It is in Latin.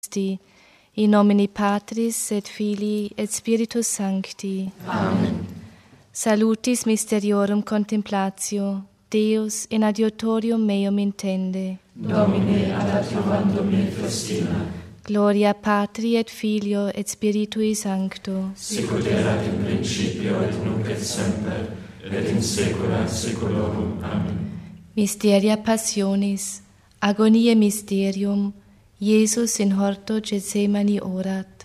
in nomine Patris et Filii et Spiritus Sancti. Amen. Salutis mysteriorum contemplatio, Deus in adiutorium meum intende. Domine ad adiuvandum me festina. Gloria Patri et Filio et Spiritui Sancto. Sicut erat in principio et nunc et semper, et in saecula saeculorum. Amen. Mysteria Passionis, agoniae mysterium, Iesus in horto Gethsemani orat.